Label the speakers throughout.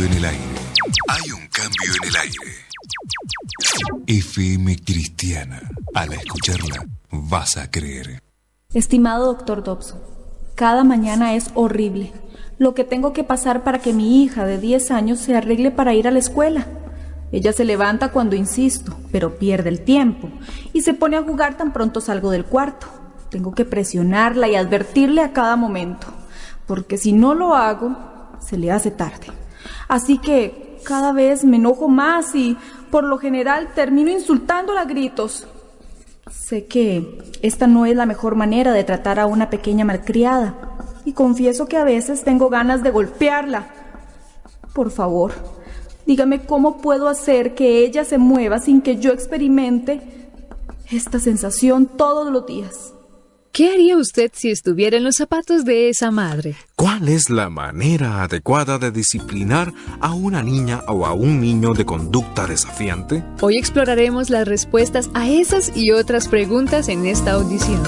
Speaker 1: cambio en el aire. Hay un cambio en el aire. FM Cristiana. Al escucharla, vas a creer.
Speaker 2: Estimado doctor Dobson, cada mañana es horrible. Lo que tengo que pasar para que mi hija de 10 años se arregle para ir a la escuela. Ella se levanta cuando insisto, pero pierde el tiempo y se pone a jugar tan pronto salgo del cuarto. Tengo que presionarla y advertirle a cada momento, porque si no lo hago, se le hace tarde. Así que cada vez me enojo más y, por lo general, termino insultándola a gritos. Sé que esta no es la mejor manera de tratar a una pequeña malcriada y confieso que a veces tengo ganas de golpearla. Por favor, dígame cómo puedo hacer que ella se mueva sin que yo experimente esta sensación todos los días.
Speaker 3: ¿Qué haría usted si estuviera en los zapatos de esa madre?
Speaker 4: ¿Cuál es la manera adecuada de disciplinar a una niña o a un niño de conducta desafiante?
Speaker 3: Hoy exploraremos las respuestas a esas y otras preguntas en esta audición.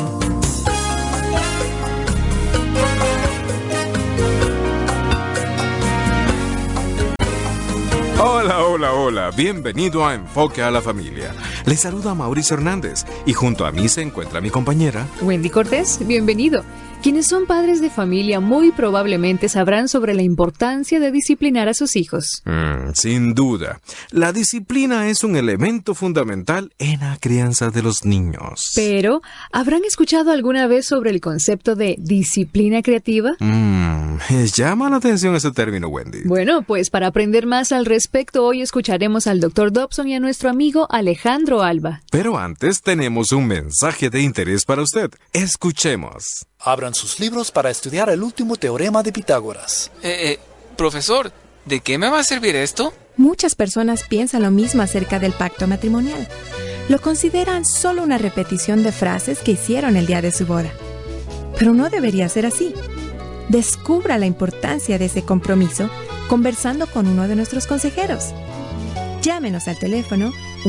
Speaker 4: Hola, bienvenido a Enfoque a la Familia. Les saluda Mauricio Hernández y junto a mí se encuentra mi compañera
Speaker 3: Wendy Cortés, bienvenido. Quienes son padres de familia muy probablemente sabrán sobre la importancia de disciplinar a sus hijos.
Speaker 4: Sin duda, la disciplina es un elemento fundamental en la crianza de los niños.
Speaker 3: Pero, ¿habrán escuchado alguna vez sobre el concepto de disciplina creativa?
Speaker 4: Llama la atención ese término, Wendy.
Speaker 3: Bueno, pues para aprender más al respecto, hoy escucharemos al Dr. Dobson y a nuestro amigo Alejandro Alba.
Speaker 4: Pero antes tenemos un mensaje de interés para usted. Escuchemos.
Speaker 5: Abran sus libros para estudiar el último teorema de Pitágoras.
Speaker 6: Profesor, ¿de qué me va a servir esto?
Speaker 7: Muchas personas piensan lo mismo acerca del pacto matrimonial. Lo consideran solo una repetición de frases que hicieron el día de su boda. Pero no debería ser así. Descubra la importancia de ese compromiso conversando con uno de nuestros consejeros. Llámenos al teléfono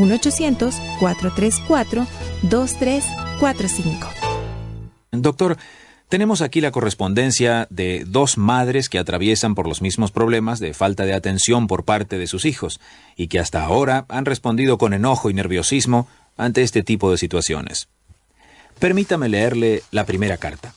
Speaker 7: 1-800-434-2345.
Speaker 8: Doctor, tenemos aquí la correspondencia de dos madres que atraviesan por los mismos problemas de falta de atención por parte de sus hijos y que hasta ahora han respondido con enojo y nerviosismo ante este tipo de situaciones. Permítame leerle la primera carta.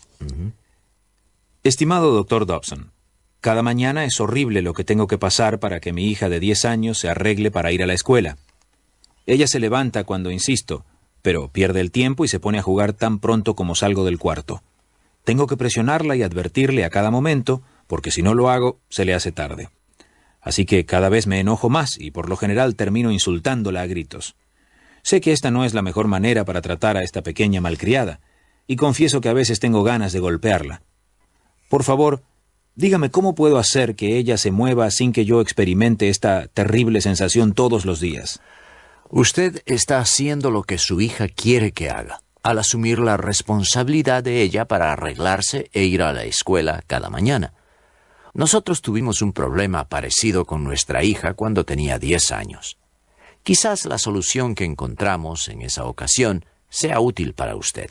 Speaker 8: Estimado Dr. Dobson, cada mañana es horrible lo que tengo que pasar para que mi hija de 10 años se arregle para ir a la escuela. Ella se levanta cuando insisto, pero pierde el tiempo y se pone a jugar tan pronto como salgo del cuarto. Tengo que presionarla y advertirle a cada momento, porque si no lo hago, se le hace tarde. Así que cada vez me enojo más y por lo general termino insultándola a gritos. Sé que esta no es la mejor manera para tratar a esta pequeña malcriada, y confieso que a veces tengo ganas de golpearla. Por favor, dígame cómo puedo hacer que ella se mueva sin que yo experimente esta terrible sensación todos los días.
Speaker 9: Usted está haciendo lo que su hija quiere que haga, al asumir la responsabilidad de ella para arreglarse e ir a la escuela cada mañana. Nosotros tuvimos un problema parecido con nuestra hija cuando tenía 10 años. Quizás la solución que encontramos en esa ocasión sea útil para usted.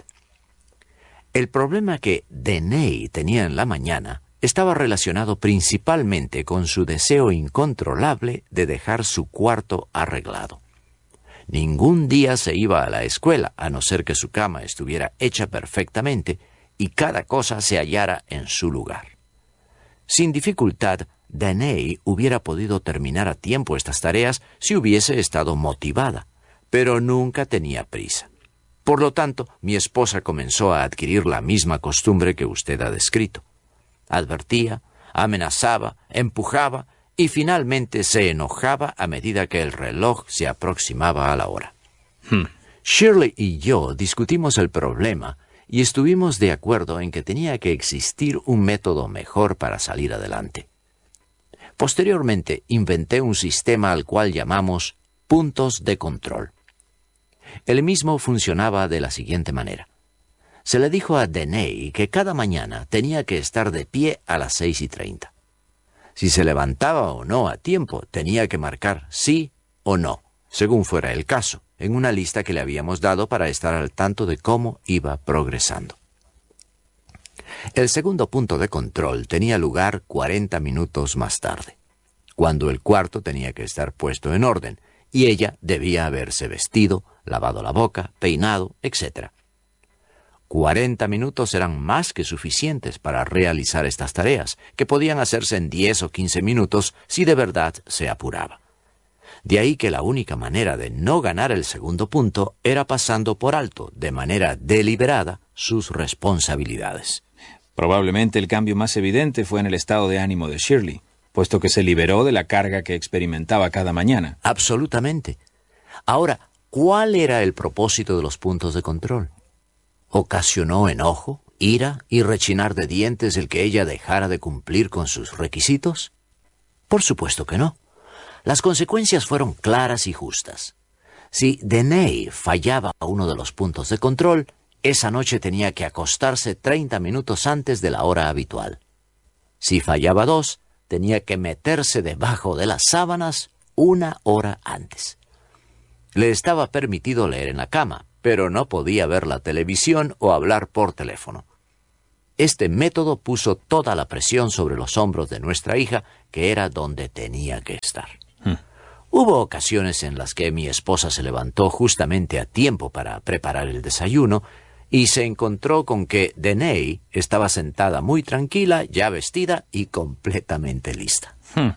Speaker 9: El problema que Danae tenía en la mañana estaba relacionado principalmente con su deseo incontrolable de dejar su cuarto arreglado. Ningún día se iba a la escuela, a no ser que su cama estuviera hecha perfectamente y cada cosa se hallara en su lugar. Sin dificultad, Danae hubiera podido terminar a tiempo estas tareas si hubiese estado motivada, pero nunca tenía prisa. Por lo tanto, mi esposa comenzó a adquirir la misma costumbre que usted ha descrito. Advertía, amenazaba, empujaba y finalmente se enojaba a medida que el reloj se aproximaba a la hora. Shirley y yo discutimos el problema y estuvimos de acuerdo en que tenía que existir un método mejor para salir adelante. Posteriormente, inventé un sistema al cual llamamos puntos de control. El mismo funcionaba de la siguiente manera. Se le dijo a Danae que cada mañana tenía que estar de pie a las 6:30. Si se levantaba o no a tiempo, tenía que marcar sí o no, según fuera el caso, en una lista que le habíamos dado para estar al tanto de cómo iba progresando. El segundo punto de control tenía lugar 40 minutos más tarde. cuando el cuarto tenía que estar puesto en orden, y ella debía haberse vestido, lavado la boca, peinado, etc. 40 minutos eran más que suficientes para realizar estas tareas, que podían hacerse en 10 o 15 minutos si de verdad se apuraba. De ahí que la única manera de no ganar el segundo punto era pasando por alto, de manera deliberada, sus responsabilidades.
Speaker 8: Probablemente el cambio más evidente fue en el estado de ánimo de Shirley, puesto que se liberó de la carga que experimentaba cada mañana.
Speaker 9: Absolutamente. Ahora, ¿cuál era el propósito de los puntos de control? ¿Ocasionó enojo, ira y rechinar de dientes el que ella dejara de cumplir con sus requisitos? Por supuesto que no. Las consecuencias fueron claras y justas. Si Danae fallaba uno de los puntos de control, esa noche tenía que acostarse 30 minutos antes de la hora habitual. Si fallaba 2, tenía que meterse debajo de las sábanas 1 hora antes. Le estaba permitido leer en la cama, pero no podía ver la televisión o hablar por teléfono. Este método puso toda la presión sobre los hombros de nuestra hija, que era donde tenía que estar. Hubo ocasiones en las que mi esposa se levantó justamente a tiempo para preparar el desayuno y se encontró con que Danae estaba sentada muy tranquila, ya vestida y completamente lista.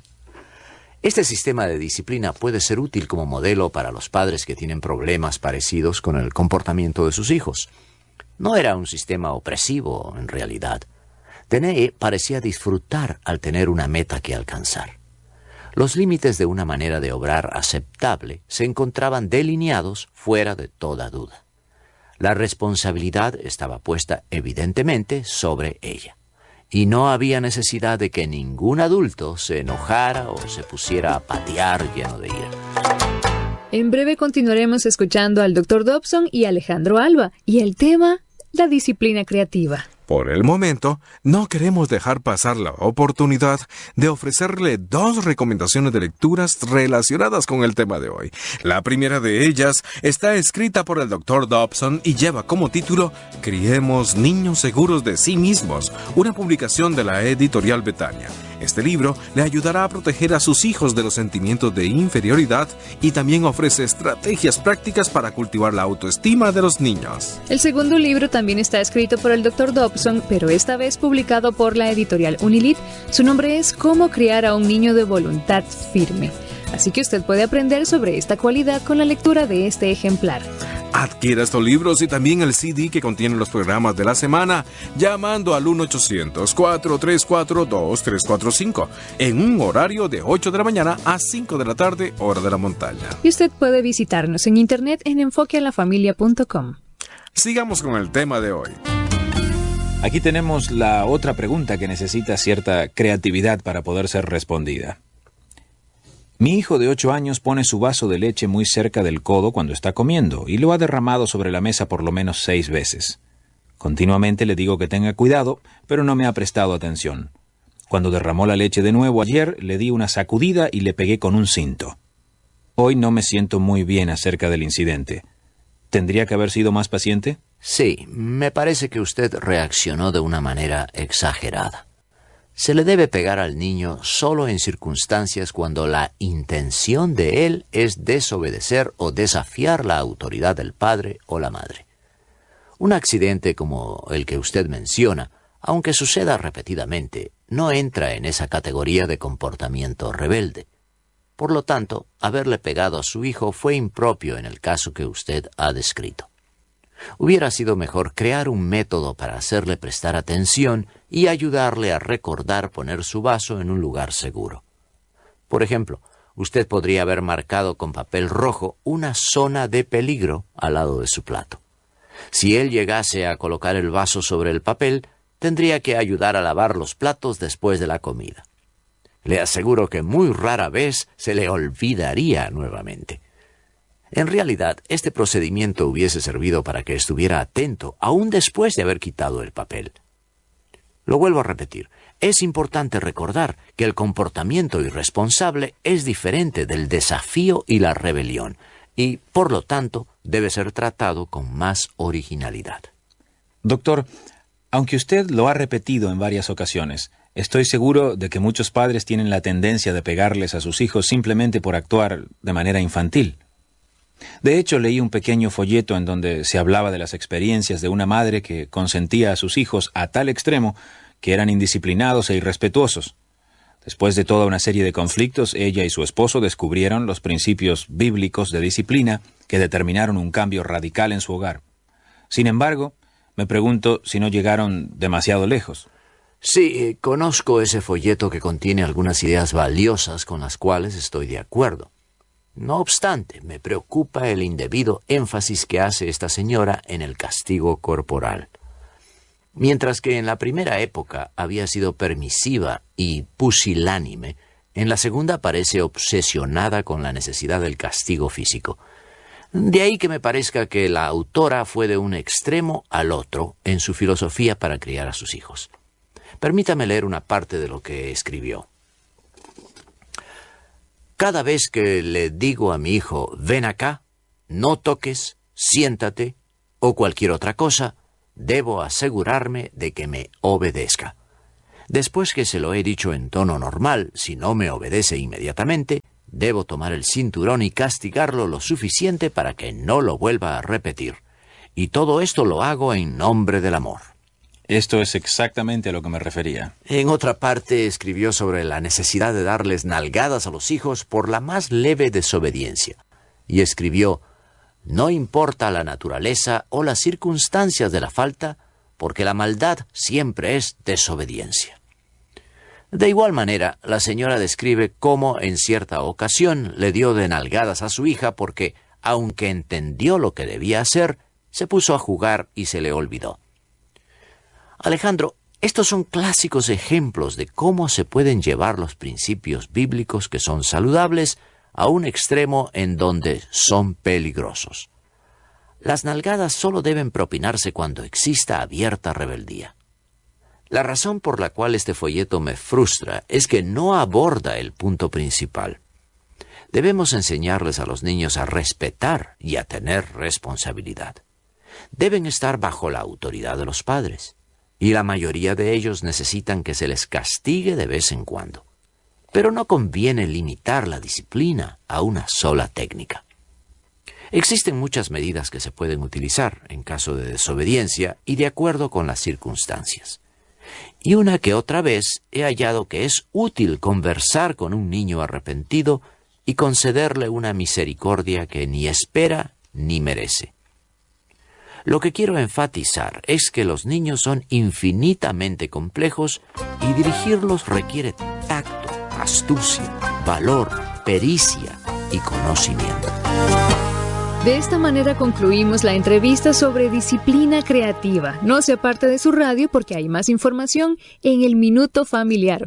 Speaker 9: Este sistema de disciplina puede ser útil como modelo para los padres que tienen problemas parecidos con el comportamiento de sus hijos. No era un sistema opresivo, en realidad. Danae parecía disfrutar al tener una meta que alcanzar. Los límites de una manera de obrar aceptable se encontraban delineados fuera de toda duda. La responsabilidad estaba puesta evidentemente sobre ella, y no había necesidad de que ningún adulto se enojara o se pusiera a patear lleno de ira.
Speaker 3: En breve continuaremos escuchando al Dr. Dobson y Alejandro Alba, y el tema, la disciplina creativa.
Speaker 4: Por el momento, no queremos dejar pasar la oportunidad de ofrecerle 2 recomendaciones de lecturas relacionadas con el tema de hoy. La primera de ellas está escrita por el Dr. Dobson y lleva como título Criemos niños seguros de sí mismos, una publicación de la editorial Betania. Este libro le ayudará a proteger a sus hijos de los sentimientos de inferioridad y también ofrece estrategias prácticas para cultivar la autoestima de los niños.
Speaker 3: El segundo libro también está escrito por el Dr. Dobson, pero esta vez publicado por la editorial Unilit. Su nombre es Cómo criar a un niño de voluntad firme. Así que usted puede aprender sobre esta cualidad con la lectura de este ejemplar.
Speaker 4: Adquiera estos libros y también el CD que contiene los programas de la semana llamando al 1-800-434-2345 en un horario de 8 de la mañana a 5 de la tarde, hora de la montaña.
Speaker 3: Y usted puede visitarnos en internet en enfoquealafamilia.com.
Speaker 4: Sigamos con el tema de hoy.
Speaker 8: Aquí tenemos la otra pregunta que necesita cierta creatividad para poder ser respondida. Mi hijo de 8 años pone su vaso de leche muy cerca del codo cuando está comiendo y lo ha derramado sobre la mesa por lo menos 6 veces. Continuamente le digo que tenga cuidado, pero no me ha prestado atención. Cuando derramó la leche de nuevo ayer, le di una sacudida y le pegué con un cinto. Hoy no me siento muy bien acerca del incidente. ¿Tendría que haber sido más paciente?
Speaker 9: Sí, me parece que usted reaccionó de una manera exagerada. Se le debe pegar al niño solo en circunstancias cuando la intención de él es desobedecer o desafiar la autoridad del padre o la madre. Un accidente como el que usted menciona, aunque suceda repetidamente, no entra en esa categoría de comportamiento rebelde. Por lo tanto, haberle pegado a su hijo fue impropio en el caso que usted ha descrito. Hubiera sido mejor crear un método para hacerle prestar atención y ayudarle a recordar poner su vaso en un lugar seguro. Por ejemplo, usted podría haber marcado con papel rojo una zona de peligro al lado de su plato. Si él llegase a colocar el vaso sobre el papel, tendría que ayudar a lavar los platos después de la comida. Le aseguro que muy rara vez se le olvidaría nuevamente. En realidad, este procedimiento hubiese servido para que estuviera atento, aún después de haber quitado el papel. Lo vuelvo a repetir, es importante recordar que el comportamiento irresponsable es diferente del desafío y la rebelión, y, por lo tanto, debe ser tratado con más originalidad.
Speaker 8: Doctor, aunque usted lo ha repetido en varias ocasiones, Estoy seguro de que muchos padres tienen la tendencia de pegarles a sus hijos simplemente por actuar de manera infantil. De hecho, leí un pequeño folleto en donde se hablaba de las experiencias de una madre que consentía a sus hijos a tal extremo que eran indisciplinados e irrespetuosos. Después de toda una serie de conflictos, ella y su esposo descubrieron los principios bíblicos de disciplina que determinaron un cambio radical en su hogar. Sin embargo, me pregunto si no llegaron demasiado lejos.
Speaker 9: Sí, conozco ese folleto que contiene algunas ideas valiosas con las cuales estoy de acuerdo. No obstante, me preocupa el indebido énfasis que hace esta señora en el castigo corporal. Mientras que en la primera época había sido permisiva y pusilánime, en la segunda parece obsesionada con la necesidad del castigo físico. De ahí que me parezca que la autora fue de un extremo al otro en su filosofía para criar a sus hijos. Permítame leer una parte de lo que escribió. Cada vez que le digo a mi hijo, ven acá, no toques, siéntate o cualquier otra cosa, debo asegurarme de que me obedezca. Después que se lo he dicho en tono normal, si no me obedece inmediatamente, debo tomar el cinturón y castigarlo lo suficiente para que no lo vuelva a repetir. Y todo esto lo hago en nombre del amor.
Speaker 8: Esto es exactamente a lo que me refería.
Speaker 9: En otra parte escribió sobre la necesidad de darles nalgadas a los hijos por la más leve desobediencia. Y escribió, no importa la naturaleza o las circunstancias de la falta, porque la maldad siempre es desobediencia. De igual manera, la señora describe cómo en cierta ocasión le dio de nalgadas a su hija porque, aunque entendió lo que debía hacer, se puso a jugar y se le olvidó. Alejandro, estos son clásicos ejemplos de cómo se pueden llevar los principios bíblicos que son saludables a un extremo en donde son peligrosos. Las nalgadas solo deben propinarse cuando exista abierta rebeldía. La razón por la cual este folleto me frustra es que no aborda el punto principal. Debemos enseñarles a los niños a respetar y a tener responsabilidad. Deben estar bajo la autoridad de los padres. Y la mayoría de ellos necesitan que se les castigue de vez en cuando. Pero no conviene limitar la disciplina a una sola técnica. Existen muchas medidas que se pueden utilizar en caso de desobediencia y de acuerdo con las circunstancias. Y una que otra vez he hallado que es útil conversar con un niño arrepentido y concederle una misericordia que ni espera ni merece. Lo que quiero enfatizar es que los niños son infinitamente complejos y dirigirlos requiere tacto, astucia, valor, pericia y conocimiento.
Speaker 3: De esta manera concluimos la entrevista sobre disciplina creativa. No se aparte de su radio porque hay más información en el Minuto Familiar.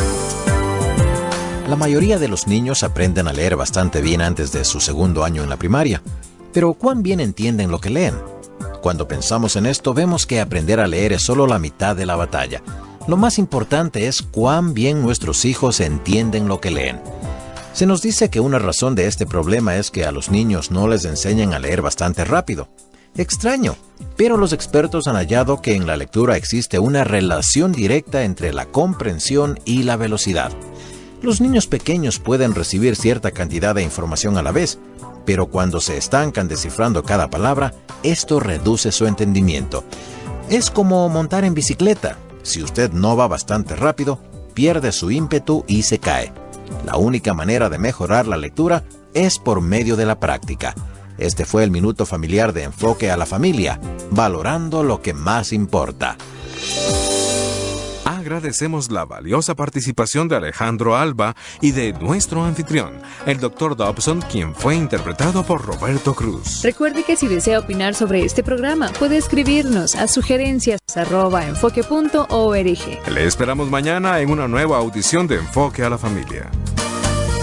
Speaker 10: La mayoría de los niños aprenden a leer bastante bien antes de su segundo año en la primaria. Pero ¿cuán bien entienden lo que leen? Cuando pensamos en esto, vemos que aprender a leer es solo la mitad de la batalla. Lo más importante es cuán bien nuestros hijos entienden lo que leen. Se nos dice que una razón de este problema es que a los niños no les enseñan a leer bastante rápido. Extraño, pero los expertos han hallado que en la lectura existe una relación directa entre la comprensión y la velocidad. Los niños pequeños pueden recibir cierta cantidad de información a la vez, pero cuando se estancan descifrando cada palabra, esto reduce su entendimiento. Es como montar en bicicleta. Si usted no va bastante rápido, pierde su ímpetu y se cae. La única manera de mejorar la lectura es por medio de la práctica. Este fue el Minuto Familiar de Enfoque a la Familia, valorando lo que más importa.
Speaker 4: Agradecemos la valiosa participación de Alejandro Alba y de nuestro anfitrión, el Dr. Dobson, quien fue interpretado por Roberto Cruz.
Speaker 3: Recuerde que si desea opinar sobre este programa, puede escribirnos a sugerencias@enfoque.org.
Speaker 4: Le esperamos mañana en una nueva audición de Enfoque a la Familia.